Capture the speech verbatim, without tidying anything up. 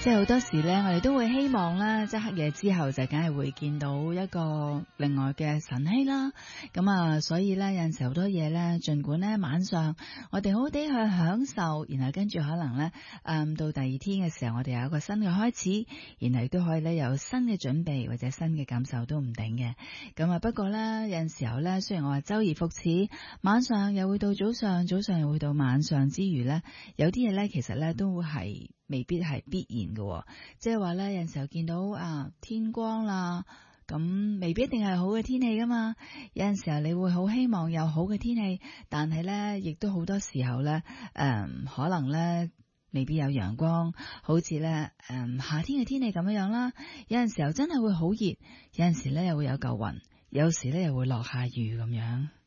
即係好多時咧，我哋都會希望咧，即係黑夜之後就梗係會見到一個另外嘅晨曦啦。咁啊，所以咧有陣時好多嘢咧，盡管咧晚上我哋好好地去享受，然後跟住可能咧，嗯，到第二天嘅時候，我哋有一個新嘅開始，然後亦都可以咧有新嘅準備或者新嘅感受都唔定嘅。咁啊，不過咧有陣時候咧，雖然我話周而復始，晚上又會到早上，早上又會到晚上之餘咧，有啲嘢咧其實咧都會係。未必係必然嘅，即係話咧，有陣時候見到啊天光啦，咁未必一定係好嘅天氣噶嘛。有陣時候你會好希望有好嘅天氣，但係咧亦都好多時候咧，誒、嗯、可能咧未必有陽光，好似咧誒夏天嘅天氣咁樣樣啦。有陣時候真係會好熱，有陣時咧又會有嚿雲，有時咧又會落下雨咁樣。